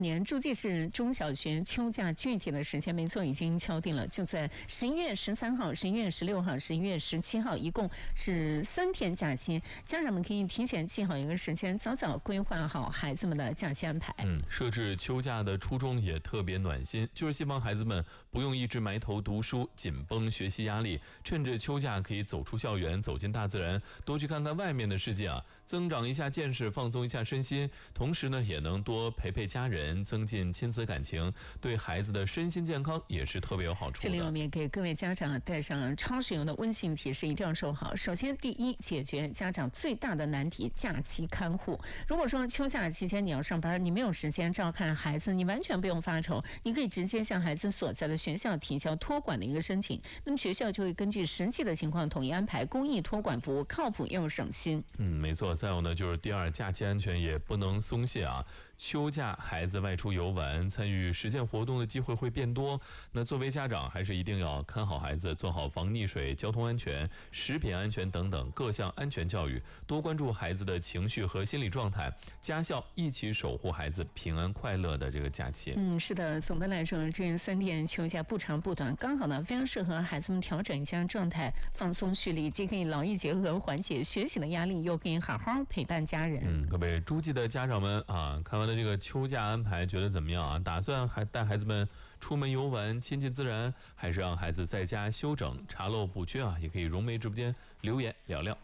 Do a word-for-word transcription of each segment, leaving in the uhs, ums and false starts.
年诸暨市中小学秋假具体的时间没错已经敲定了，就在十一月十三号、十一月十六号、十一月十七号，一共是三天假期。家长们可以提前记好一个时间，早早规划好孩子们的假期安排。 嗯，设置秋假的初衷也特别暖心，就是希望孩子们不用一直埋头读书，紧绷学习压力，趁着秋假可以走出校园，走进大自然，多去看看外面的世界啊，增长一下见识，放松一下身心，同时呢，也能多陪陪家人。增进亲子感情，对孩子的身心健康也是特别有好处的。 这里我们也给各位家长带上超实用的温馨提示，一定要收好。首先，第一，解决家长最大的难题——假期看护。如果说秋假期间你要上班，你没有时间照看孩子，你完全不用发愁，你可以直接向孩子所在的学校提交托管的一个申请，那么学校就会根据实际的情况统一安排公益托管服务，靠谱又省心。 嗯，没错。再有呢，就是第二，假期安全也不能松懈啊。秋假孩子外出游玩，参与实践活动的机会会变多。那作为家长，还是一定要看好孩子，做好防溺水、交通安全、食品安全等等各项安全教育，多关注孩子的情绪和心理状态，家校一起守护孩子平安快乐的这个假期。 嗯，是的，总的来说，这三天秋假不长不短，刚好呢，非常适合孩子们调整一下状态，放松蓄力，既可以劳逸结合，缓解学习的压力，又可以好好陪伴家人。 嗯，各位诸暨的家长们啊，看完了这个秋假安排，觉得怎么样啊？打算还带孩子们出门游玩，亲近自然，还是让孩子在家休整，查漏补缺啊？也可以融媒直播间留言聊聊。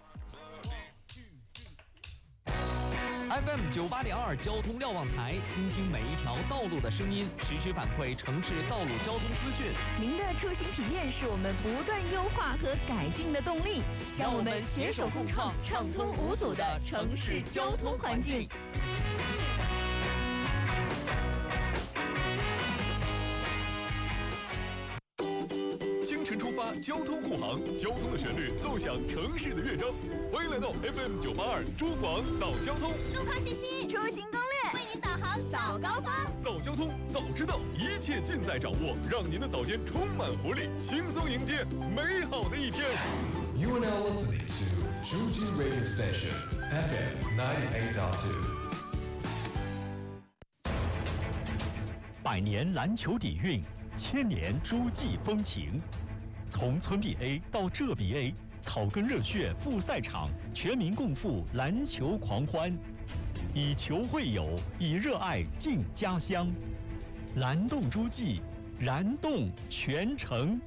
F M 九八点二交通瞭望台，倾听每一条道路的声音，实时反馈城市道路交通资讯。 您的出行体验是我们不断优化和改进的动力，让我们携手共创畅通无阻的城市交通环境。 清晨出发，交通护航，交通的旋律奏响城市的乐章。欢迎来到 F M 九八二中广早交通， 路况信息、出行攻略，为您导航早高峰。 早交通早知道，一切尽在掌握，让您的早间充满活力，轻松迎接美好的一天。 You are now listening to 诸暨 Radio Station F M ninety-eight point two。 百年篮球底蕴，千年诸暨风情。从村比 A 到浙比 A， 草根热血赴赛场，全民共赴篮球狂欢，以球会友，以热爱敬家乡。燃动诸暨，燃动全城。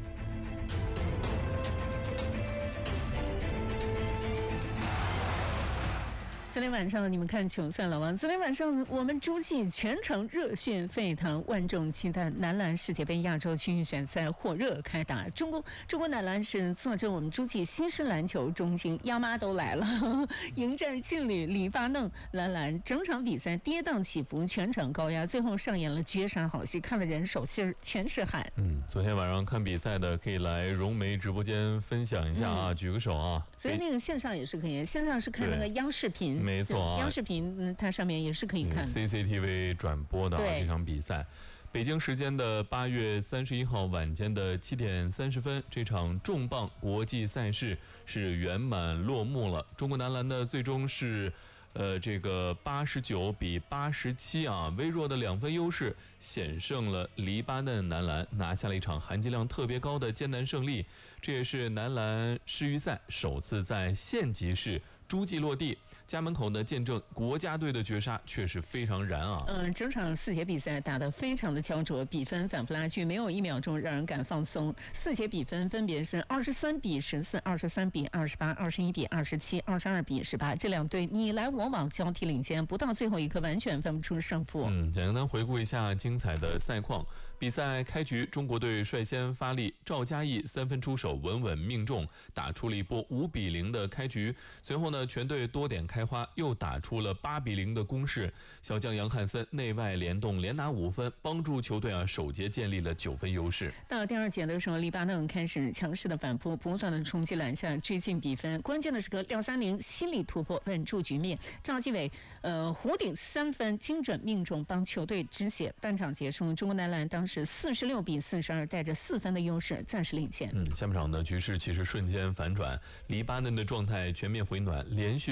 昨天晚上你们看球赛了吗？昨天晚上我们诸暨全场热血沸腾，万众期待男篮世界杯亚洲区预选赛火热开打。中国中国男篮是坐镇我们诸暨西式篮球中心，央妈都来了，迎战劲旅黎巴嫩。男篮整场比赛跌宕起伏，全场高压，最后上演了绝杀好戏，看的人手心全是汗。 嗯，昨天晚上看比赛的可以来融媒直播间分享一下啊，嗯、举个手啊。 所以那个线上也是可以，线上是看那个央视频。 没错啊， 央视频、嗯、它上面也是可以看 C C T V 转播的、啊、这场比赛。北京时间的八月三十一号晚间的七点三十分，这场重磅国际赛事是圆满落幕了。中国男篮呢，最终是呃，这个八十九比八十七啊，微弱的两分优势险胜了黎巴嫩男篮，拿下了一场含金量特别高的艰难胜利。这也是男篮世预赛首次在县级市诸暨落地，家门口呢见证国家队的绝杀，确实非常燃啊！ 嗯，整场四节比赛打得非常的焦灼，比分反复拉锯，没有一秒钟让人敢放松。四节比分分别是二十三比十四、二十三比二十八、二十一比二十七、二十二比十八，这两队你来我往交替领先，不到最后一刻完全分不出胜负。 嗯，简单回顾一下精彩的赛况。比赛开局，中国队率先发力，赵嘉译三分出手稳稳命中，打出了一波五比零的开局。随后呢，全队多点开花，又打出了八比零的攻势。小将杨汉森内外联动，连拿五分，帮助球队啊首节建立了九分优势。 到第二节的时候，黎巴嫩开始强势的反扑，不断的冲击篮下，追进比分。关键的时刻，廖三零犀利突破，稳住局面。赵继伟呃弧顶三分精准命中，帮球队止血。半场结束，中国男篮当时四十六比四十二，带着四分的优势暂时领先。 嗯，下半场的局势其实瞬间反转，黎巴嫩的状态全面回暖，连续三分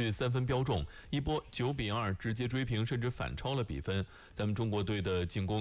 标中，一波九比二直接追平甚至反超了比分。咱们中国队的进攻